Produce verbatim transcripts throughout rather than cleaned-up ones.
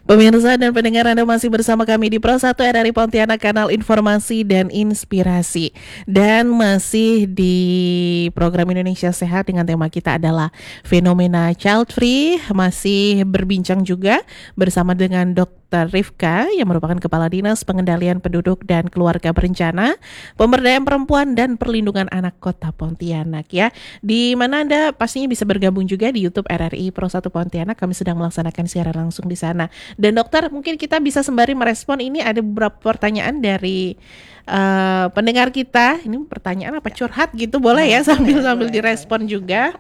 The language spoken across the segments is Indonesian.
Pemirsa dan pendengar, Anda masih bersama kami di Pro satu R R I Pontianak, kanal informasi dan inspirasi. Dan masih di program Indonesia Sehat dengan tema kita adalah fenomena child free. Masih berbincang juga bersama dengan Dokter Rifka yang merupakan Kepala Dinas Pengendalian Penduduk dan Keluarga Berencana, Pemberdayaan Perempuan dan Perlindungan Anak Kota Pontianak ya. Di mana Anda pastinya bisa bergabung juga di YouTube R R I Pro satu Pontianak. Kami sedang melaksanakan siaran langsung di sana. Dan dokter, mungkin kita bisa sembari merespon ini ada beberapa pertanyaan dari uh, pendengar kita. Ini pertanyaan apa curhat gitu, boleh ya sambil sambil direspon juga.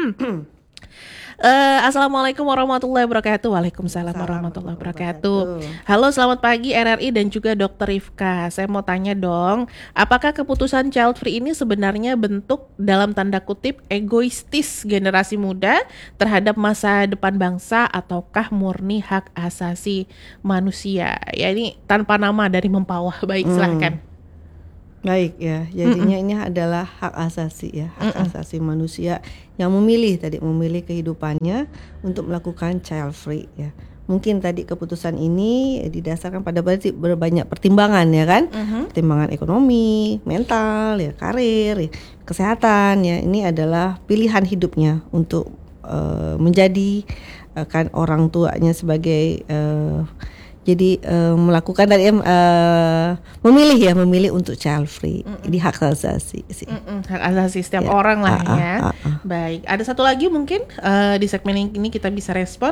Uh, Assalamualaikum warahmatullahi wabarakatuh. Waalaikumsalam warahmatullahi wabarakatuh. Halo, selamat pagi R R I dan juga Dokter Rifka. Saya mau tanya dong, apakah keputusan child free ini sebenarnya bentuk dalam tanda kutip egoistis generasi muda terhadap masa depan bangsa ataukah murni hak asasi manusia? Ya, ini tanpa nama dari Mempawah. Baik, silahkan. Hmm. Baik ya, jadinya Mm-mm. ini adalah hak asasi ya, hak Mm-mm. asasi manusia yang memilih tadi memilih kehidupannya untuk melakukan child free ya. Mungkin tadi keputusan ini didasarkan pada berbanyak pertimbangan ya kan, uh-huh. pertimbangan ekonomi, mental, ya karir, ya, kesehatan ya. Ini adalah pilihan hidupnya untuk uh, menjadi uh, kan orang tuanya sebagai uh, Jadi uh, melakukan tadi uh, memilih ya memilih untuk child free. Mm-mm. Ini hak asasi sih. Mm-mm, hak asasi setiap ya. orang lah ah, ya. Ah, ah. Baik, ada satu lagi mungkin uh, di segmen ini kita bisa respon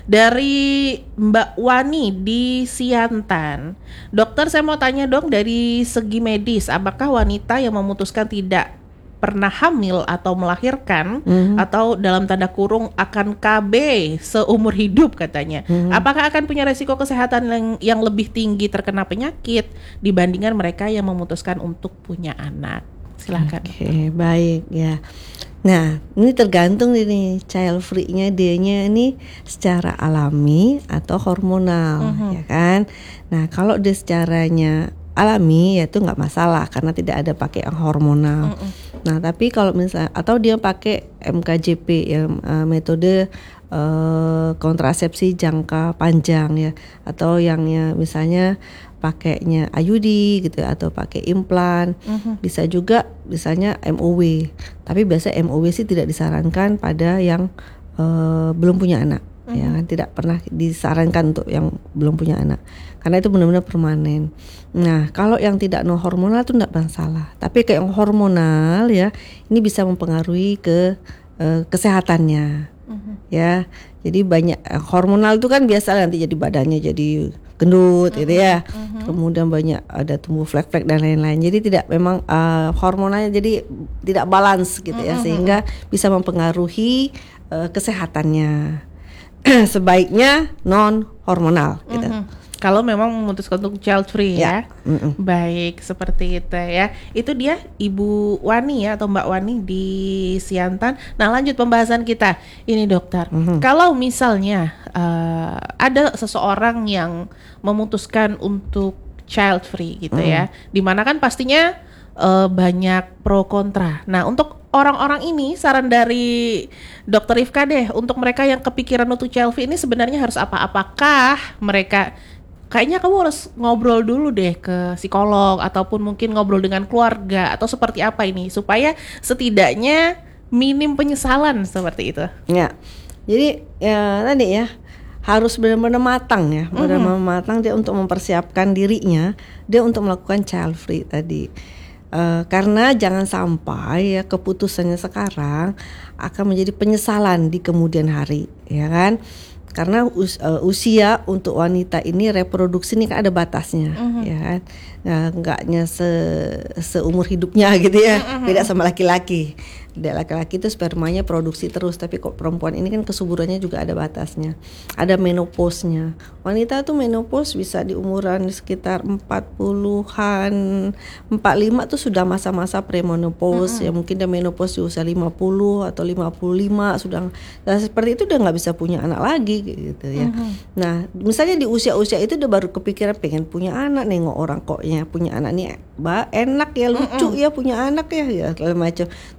dari Mbak Wani di Siantan. Dokter, saya mau tanya dong, dari segi medis, apakah wanita yang memutuskan tidak pernah hamil atau melahirkan mm-hmm. atau dalam tanda kurung akan K B seumur hidup katanya, mm-hmm. apakah akan punya resiko kesehatan yang, yang lebih tinggi terkena penyakit dibandingkan mereka yang memutuskan untuk punya anak? Silahkan. Oke, okay, baik ya. Nah, ini tergantung ini child free-nya dianya ini secara alami atau hormonal, mm-hmm. ya kan. Nah, kalau dia secaranya alami ya itu nggak masalah karena tidak ada pakai yang hormonal. Mm-mm. Nah tapi kalau misalnya atau dia pakai M K J P ya, uh, metode uh, kontrasepsi jangka panjang ya, atau yang ya misalnya pakainya I U D gitu atau pakai implan. Mm-hmm. Bisa juga misalnya M O W. Tapi biasa M O W sih tidak disarankan pada yang uh, belum punya anak. Mm-hmm. Ya kan, tidak pernah disarankan untuk yang belum punya anak karena itu benar-benar permanen. Nah kalau yang tidak no hormonal itu tidak masalah, tapi kayak yang hormonal ya ini bisa mempengaruhi ke uh, kesehatannya. Mm-hmm. Ya jadi banyak uh, hormonal itu kan biasa nanti jadi badannya jadi gendut, mm-hmm. gitu ya. Mm-hmm. Kemudian banyak ada tumbuh flek-flek dan lain-lain. Jadi tidak memang uh, hormonalnya jadi tidak balance gitu ya, mm-hmm. sehingga bisa mempengaruhi uh, kesehatannya. Sebaiknya non hormonal gitu. Mm-hmm. Kalau memang memutuskan untuk child free ya, ya. Baik, seperti itu ya. Itu dia Ibu Wani ya atau Mbak Wani di Siantan. Nah lanjut pembahasan kita. Ini dokter, mm-hmm. kalau misalnya uh, ada seseorang yang memutuskan untuk child free gitu mm-hmm. ya, dimana kan pastinya uh, banyak pro kontra. Nah untuk orang-orang ini saran dari Dokter Rifka deh, untuk mereka yang kepikiran untuk child free ini sebenarnya harus apa? Apakah mereka kayaknya kamu harus ngobrol dulu deh ke psikolog ataupun mungkin ngobrol dengan keluarga atau seperti apa ini supaya setidaknya minim penyesalan seperti itu? Ya, jadi ya tadi ya harus benar-benar matang ya, benar-benar mm-hmm. matang dia untuk mempersiapkan dirinya dia untuk melakukan child free tadi. Uh, karena jangan sampai ya keputusannya sekarang akan menjadi penyesalan di kemudian hari, ya kan? Karena us, uh, usia untuk wanita ini reproduksi ini kan ada batasnya, uh-huh. ya kan? Nah, enggaknya se seumur hidupnya gitu ya, uh-huh. beda sama laki-laki. Tidak, laki-laki itu spermanya produksi terus, tapi kok perempuan ini kan kesuburannya juga ada batasnya. Ada menopause-nya. Wanita tuh menopause bisa di umuran sekitar empat puluhan, empat puluh lima tuh sudah masa-masa premenopause. Mm-hmm. Ya mungkin dia menopause di usia lima puluh atau lima puluh lima sudah. Nah, seperti itu udah enggak bisa punya anak lagi gitu ya. Mm-hmm. Nah, misalnya di usia-usia itu dia baru kepikiran pengen punya anak, nengok orang koknya punya anak nih, bah, enak ya, lucu mm-hmm. ya punya anak ya, ya segala macam. Terus baru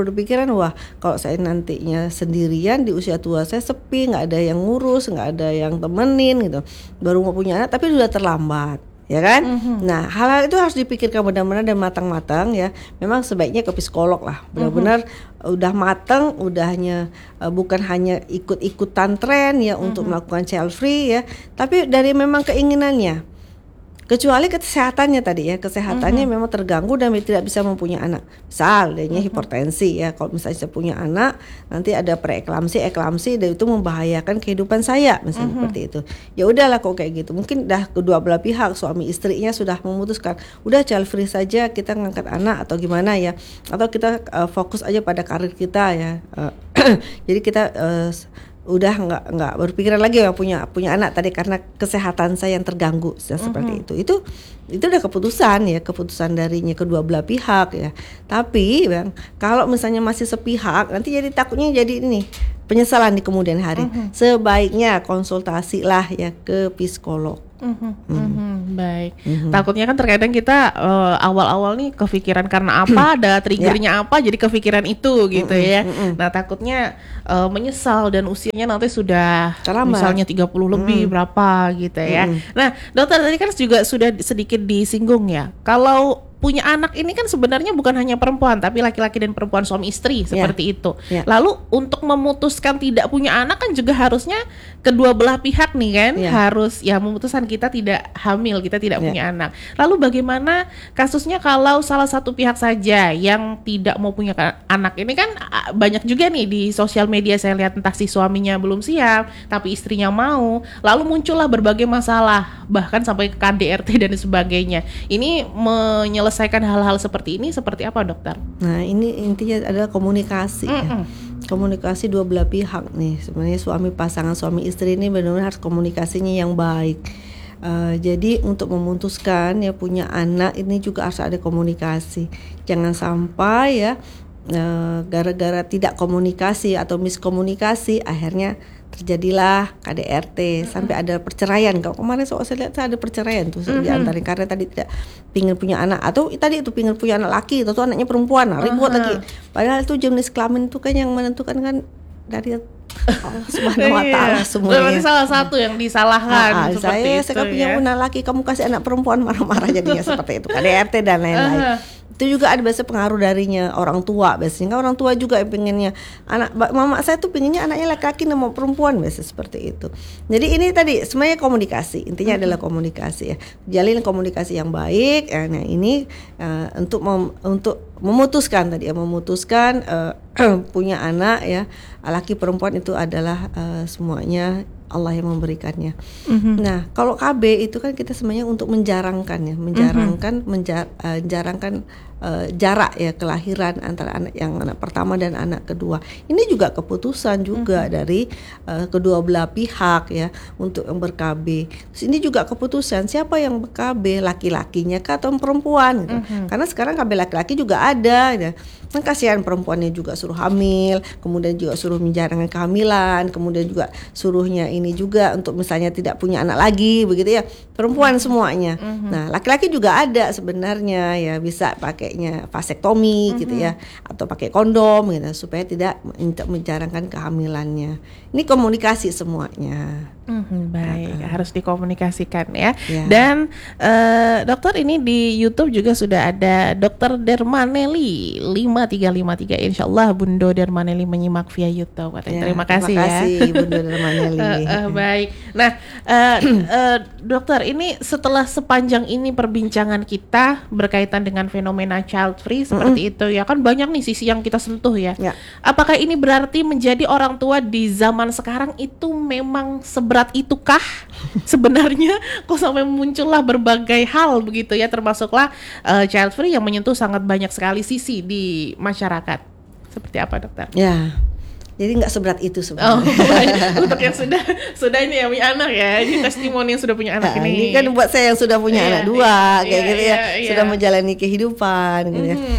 berpikiran wah kalau saya nantinya sendirian di usia tua saya sepi, nggak ada yang ngurus, nggak ada yang temenin gitu, baru mau punya anak tapi sudah terlambat. Ya kan? Mm-hmm. Nah, hal-hal itu harus dipikirkan benar-benar dan matang-matang ya. Memang sebaiknya ke psikolog lah. Benar-benar mm-hmm. udah matang, udahnya uh, bukan hanya ikut-ikutan tren ya mm-hmm. untuk melakukan child free ya, tapi dari memang keinginannya. Kecuali kesehatannya tadi ya, kesehatannya mm-hmm. memang terganggu dan tidak bisa mempunyai anak. Misal adanya mm-hmm. hipertensi ya, kalau misalnya saya punya anak, nanti ada preeklamsi, eklamsi, dan itu membahayakan kehidupan saya, misalnya mm-hmm. seperti itu. Ya udahlah kok kayak gitu. Mungkin dah kedua belah pihak, suami istrinya sudah memutuskan, udah child free saja, kita ngangkat anak atau gimana ya, atau kita uh, fokus aja pada karir kita ya. Uh, jadi kita uh, udah nggak nggak berpikiran lagi ya punya punya anak tadi karena kesehatan saya yang terganggu mm-hmm. seperti itu itu itu udah keputusan ya keputusan darinya kedua belah pihak ya. Tapi bang kalau misalnya masih sepihak nanti jadi takutnya jadi ini penyesalan di kemudian hari. Mm-hmm. Sebaiknya konsultasilah ya ke psikolog. Mm-hmm. Mm-hmm. Baik. Mm-hmm. Takutnya kan terkadang kita uh, awal-awal nih kepikiran karena apa, ada triggernya yeah. apa, jadi kepikiran itu gitu mm-hmm. ya. Mm-hmm. Nah takutnya uh, menyesal dan usianya nanti sudah Terlambat. misalnya tiga puluh lebih mm-hmm. berapa gitu ya. Mm-hmm. Nah dokter tadi kan juga sudah sedikit disinggung ya. Kalau punya anak ini kan sebenarnya bukan hanya perempuan tapi laki-laki dan perempuan suami istri seperti yeah. itu. Yeah. Lalu untuk memutuskan tidak punya anak kan juga harusnya kedua belah pihak nih kan yeah. harus ya memutuskan kita tidak hamil, kita tidak yeah. punya anak. Lalu bagaimana kasusnya kalau salah satu pihak saja yang tidak mau punya anak? Ini kan banyak juga nih di sosial media saya lihat entah si suaminya belum siap tapi istrinya mau. Lalu muncullah berbagai masalah bahkan sampai ke K D R T dan sebagainya. Ini menyelesaikan Selesaikan hal-hal seperti ini seperti apa dokter? Nah ini intinya adalah komunikasi ya. Komunikasi dua belah pihak nih. Sebenarnya suami pasangan suami istri ini benar-benar harus komunikasinya yang baik. Uh, jadi untuk memutuskan ya punya anak ini juga harus ada komunikasi. Jangan sampai ya uh, gara-gara tidak komunikasi atau miskomunikasi akhirnya terjadilah K D R T mm-hmm. sampai ada perceraian. Kalau kemarin soal saya lihat ada perceraian tuh mm-hmm. di antara karena tadi tidak pingin punya anak atau tadi itu pingin punya anak laki atau anaknya perempuan, nah, ribut uh-huh. lagi. Padahal itu jenis kelamin itu kan yang menentukan kan dari Allah Subhanahu wa taala semuanya. Berarti salah satu yang disalahkan ah, seperti saya, itu. Saya punya anak laki, kamu kasih anak perempuan marah-marah jadinya seperti itu. K D R T dan lain-lain. Uh-huh. Itu juga ada biasa pengaruh darinya orang tua biasanya. Kan orang tua juga pengennya anak mama saya tuh pengennya anaknya laki-laki sama perempuan biasa seperti itu. Jadi ini tadi semuanya komunikasi. Intinya hmm. adalah komunikasi ya. Jalin komunikasi yang baik. Ya, nah ini uh, untuk mem, untuk memutuskan tadi ya memutuskan uh, punya anak ya laki perempuan itu adalah uh, semuanya Allah yang memberikannya. Mm-hmm. Nah, kalau K B itu kan kita sebenarnya untuk menjarangkan ya, menjarangkan, mm-hmm. menjar, uh, menjarangkan uh, jarak ya kelahiran antara anak yang anak pertama dan anak kedua. Ini juga keputusan juga mm-hmm. dari uh, kedua belah pihak ya untuk yang ber-K B. Terus ini juga keputusan siapa yang ber-K B, laki-lakinya kah atau perempuan gitu. Mm-hmm. Karena sekarang K B laki-laki juga ada ya. Kan kasihan perempuannya juga suruh hamil, kemudian juga suruh menjarangkan kehamilan, kemudian juga suruhnya ini juga untuk misalnya tidak punya anak lagi begitu ya, perempuan semuanya. Mm-hmm. Nah laki-laki juga ada sebenarnya ya bisa pakainya vasektomi mm-hmm. gitu ya atau pakai kondom gitu supaya tidak untuk menjarangkan kehamilannya. Ini komunikasi semuanya. Mm-hmm, baik, uh-uh. harus dikomunikasikan ya. Yeah. Dan uh, dokter ini di YouTube juga sudah ada Dokter Dermaneli lima tiga lima tiga. Insyaallah Bundo Dermaneli menyimak via YouTube. Yeah, terima kasih terima ya. kasih Bundo Dermaneli. uh, uh, baik. Nah, uh, uh, dokter ini setelah sepanjang ini perbincangan kita berkaitan dengan fenomena child free seperti mm-hmm. itu ya kan banyak nih sisi yang kita sentuh ya. Yeah. Apakah ini berarti menjadi orang tua di zaman sekarang itu memang seberat itukah sebenarnya kok sampai muncullah berbagai hal begitu ya termasuklah uh, child free yang menyentuh sangat banyak sekali sisi di masyarakat. Seperti apa dokter? Ya. Jadi nggak seberat itu sebenarnya. Oh, untuk yang sudah sudah ini ya punya anak ya, ini testimoni yang sudah punya anak nah, ini. Ini kan buat saya yang sudah punya yeah, anak dua, yeah, kayak yeah, gitu ya, yeah, yeah. sudah menjalani kehidupan, gitu mm-hmm, ya. Mm-hmm.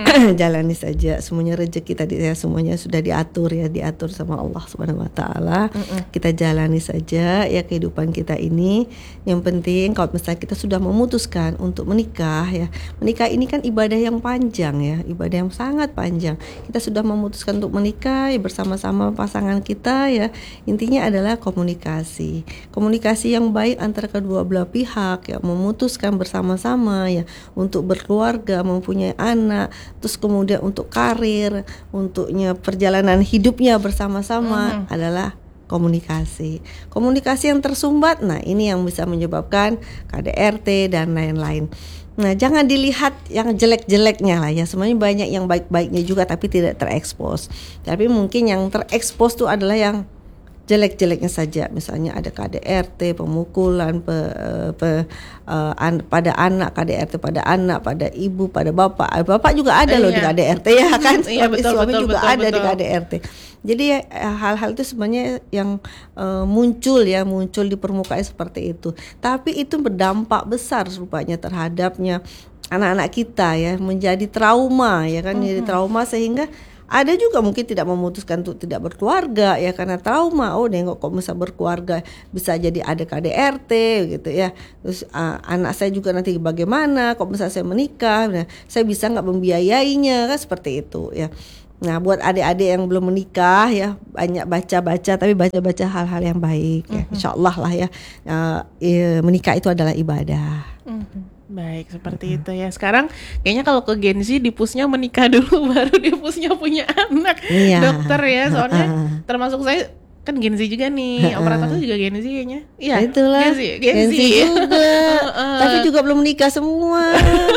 jalani saja, semuanya rezeki tadi ya, semuanya sudah diatur ya, diatur sama Allah Subhanahu wa taala. Kita jalani saja ya kehidupan kita ini. Yang penting kalau misalnya kita sudah memutuskan untuk menikah ya, menikah ini kan ibadah yang panjang ya, ibadah yang sangat panjang. Kita sudah memutuskan untuk menikah ya bersama-sama pasangan kita ya. Intinya adalah komunikasi. Komunikasi yang baik antara kedua belah pihak ya, memutuskan bersama-sama ya untuk berkeluarga, mempunyai anak, terus kemudian untuk karir, untuknya perjalanan hidupnya bersama-sama mm-hmm. adalah komunikasi. Komunikasi yang tersumbat, nah ini yang bisa menyebabkan K D R T dan lain-lain. Nah, jangan dilihat yang jelek-jeleknya lah ya. Semuanya banyak yang baik-baiknya juga tapi tidak terekspos. Tapi mungkin yang terekspos itu adalah yang jelek-jeleknya saja, misalnya ada K D R T, pemukulan pe, pe, uh, an, pada anak, K D R T pada anak, pada ibu, pada bapak. Bapak juga ada eh, loh iya. di K D R T ya kan, iya, betul, suami betul, juga betul, ada betul. di K D R T. Jadi ya, hal-hal itu sebenarnya yang uh, muncul ya, muncul di permukaan seperti itu. Tapi itu berdampak besar rupanya terhadapnya anak-anak kita ya, menjadi trauma ya kan, uh-huh. jadi trauma sehingga ada juga mungkin tidak memutuskan untuk tidak berkeluarga ya karena trauma. Oh, nengok kok bisa berkeluarga bisa jadi ada K D R T gitu ya. Terus uh, anak saya juga nanti bagaimana? Kok bisa saya menikah? Nah, saya bisa nggak membiayainya kan seperti itu ya. Nah, buat adik-adik yang belum menikah ya, banyak baca-baca tapi baca-baca hal-hal yang baik ya. Mm-hmm. Insya Allah lah ya, uh, ya, menikah itu adalah ibadah. Mm-hmm. Baik, seperti mm-hmm. itu ya. Sekarang kayaknya kalau ke Gen Z dipusnya menikah dulu baru dipusnya punya anak. Iya. Dokter ya, soalnya termasuk saya kan Gen Z juga nih. Operator itu juga Gen Z kayaknya. Iya. Itulah. Gen Z, Gen Gen Z. Z juga. Tapi juga belum menikah semua.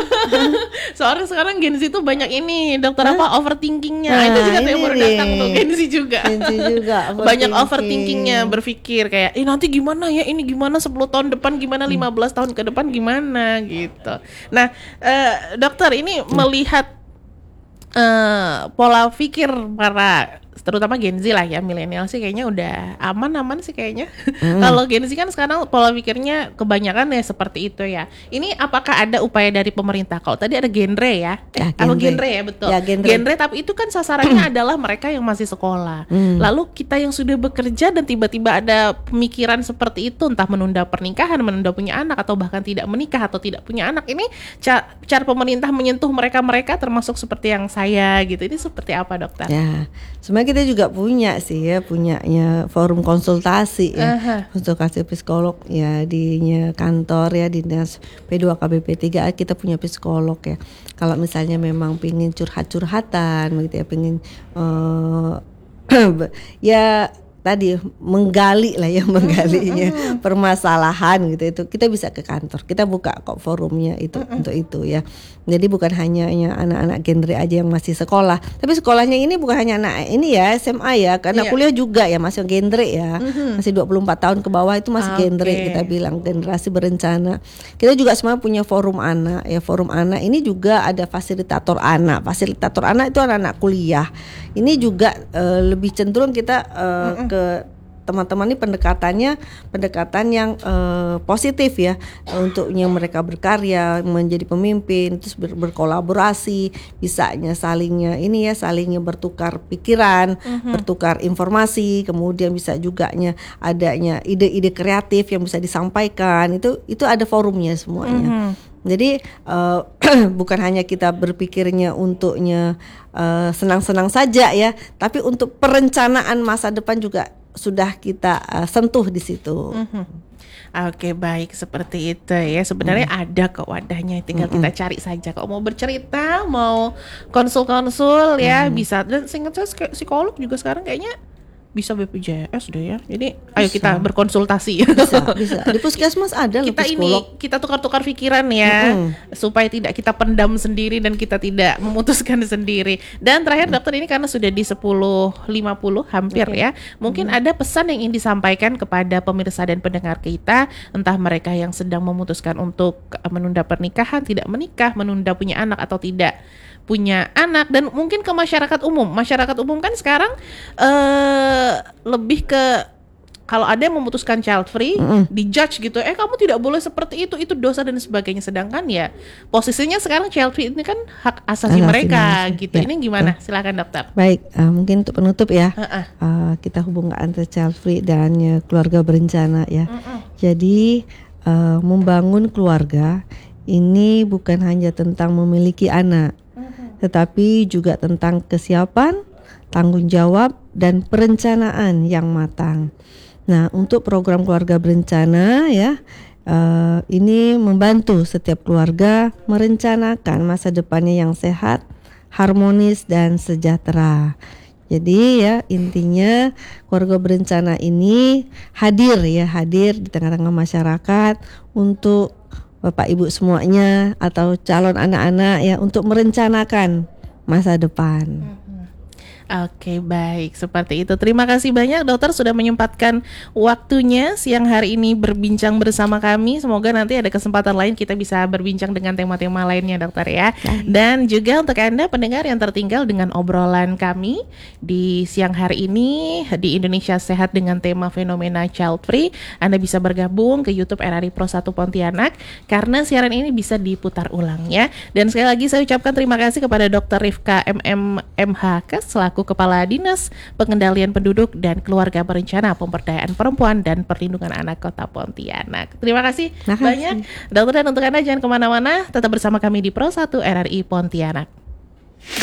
Soalnya sekarang Gen Z tuh banyak ini dokter huh? apa overthinkingnya. Nah, itu juga yang baru datang tuh Gen Z juga. Gen Z juga. Banyak overthinkingnya, berpikir kayak, eh nanti gimana ya, ini gimana sepuluh tahun depan, gimana lima belas tahun ke depan gimana gitu. Nah, uh, dokter ini hmm. melihat uh, pola pikir para terutama Gen Z lah ya, milenial sih kayaknya udah aman-aman sih kayaknya. Hmm. Kalau Gen Z kan sekarang pola pikirnya kebanyakan ya seperti itu ya. Ini apakah ada upaya dari pemerintah? Kalau tadi ada genre ya, ya kalau genre. genre ya betul. Ya, genre. genre tapi itu kan sasarannya adalah mereka yang masih sekolah. Hmm. Lalu kita yang sudah bekerja dan tiba-tiba ada pemikiran seperti itu, entah menunda pernikahan, menunda punya anak atau bahkan tidak menikah atau tidak punya anak. Ini ca- cara pemerintah menyentuh mereka-mereka termasuk seperti yang saya gitu. Ini seperti apa, dokter? Ya, sebenarnya kita juga punya sih ya, punyanya forum konsultasi ya, uh-huh. konsultasi psikolog ya di kantor ya, dinas P dua K B P tiga kita punya psikolog ya. Kalau misalnya memang pingin curhat-curhatan gitu ya, pingin uh, ya tadi menggali lah ya, menggalinya mm-hmm. permasalahan gitu, itu kita bisa ke kantor, kita buka kok forumnya itu mm-hmm. untuk itu ya. Jadi bukan hanya ya, anak-anak genre aja yang masih sekolah, tapi sekolahnya ini bukan hanya anak ini ya S M A ya, karena yeah. kuliah juga ya masih genre ya, mm-hmm. masih dua puluh empat tahun ke bawah itu masih okay. genre, kita bilang generasi berencana. Kita juga semua punya forum anak ya, forum anak ini juga ada fasilitator anak, fasilitator anak itu anak-anak kuliah. Ini juga uh, lebih cenderung kita uh, mm-hmm. ke teman-teman ini pendekatannya pendekatan yang uh, positif ya, untuk yang mereka berkarya menjadi pemimpin, terus ber- berkolaborasi, bisanya salingnya ini ya, salingnya bertukar pikiran, uh-huh. bertukar informasi, kemudian bisa juga nya adanya ide-ide kreatif yang bisa disampaikan, itu itu ada forumnya semuanya. Uh-huh. Jadi uh, bukan hanya kita berpikirnya untuknya uh, senang-senang saja ya, tapi untuk perencanaan masa depan juga sudah kita uh, sentuh di situ. Mm-hmm. Oke, baik, seperti itu ya. Sebenarnya mm. ada kok wadahnya, tinggal mm-hmm. kita cari saja. Kalau mau bercerita, mau konsul-konsul ya mm. bisa. Dan seingat saya psikolog juga sekarang kayaknya bisa B P J S deh ya. Jadi bisa. Ayo kita berkonsultasi. Bisa, bisa. Di puskesmas ada loh kita psikolog. Ini kita tukar-tukar pikiran ya, mm-hmm. supaya tidak kita pendam sendiri dan kita tidak memutuskan sendiri. Dan terakhir dokter, ini karena sudah di sepuluh lima puluh hampir okay. ya. Mungkin mm-hmm. ada pesan yang ingin disampaikan kepada pemirsa dan pendengar kita, entah mereka yang sedang memutuskan untuk menunda pernikahan, tidak menikah, menunda punya anak atau tidak punya anak, dan mungkin ke masyarakat umum. Masyarakat umum kan sekarang uh, lebih ke kalau ada yang memutuskan child free, mm-mm. dijudge gitu, eh kamu tidak boleh seperti itu, itu dosa dan sebagainya. Sedangkan ya posisinya sekarang child free ini kan hak asasi Asasi mereka masih. gitu. Ya, ini gimana? Betul. Silakan dokter. Baik, uh, mungkin untuk penutup ya, uh-uh. uh, kita hubungkan antara child free dan uh, keluarga berencana ya. Uh-uh. Jadi uh, membangun keluarga ini bukan hanya tentang memiliki anak, uh-huh. tetapi juga tentang kesiapan, tanggung jawab, dan perencanaan yang matang. Nah, untuk program keluarga berencana ya, uh, ini membantu setiap keluarga merencanakan masa depannya yang sehat, harmonis, dan sejahtera. Jadi ya intinya keluarga berencana ini hadir ya, hadir di tengah-tengah masyarakat untuk Bapak Ibu semuanya atau calon anak-anak ya untuk merencanakan masa depan. Oke, baik, seperti itu. Terima kasih banyak dokter sudah menyempatkan waktunya siang hari ini berbincang bersama kami. Semoga nanti ada kesempatan lain kita bisa berbincang dengan tema-tema lainnya dokter ya. Baik. Dan juga untuk Anda pendengar yang tertinggal dengan obrolan kami di siang hari ini di Indonesia Sehat dengan tema fenomena child free, Anda bisa bergabung ke YouTube R R I Pro satu Pontianak karena siaran ini bisa diputar ulang ya. Dan sekali lagi saya ucapkan terima kasih kepada dokter Rifka M M M H K selaku Kepala Dinas Pengendalian Penduduk dan Keluarga Berencana Pemberdayaan Perempuan dan Perlindungan Anak Kota Pontianak. Terima kasih Makasih. banyak dokter, dan untuk Anda jangan kemana-mana, tetap bersama kami di Pro satu R R I Pontianak.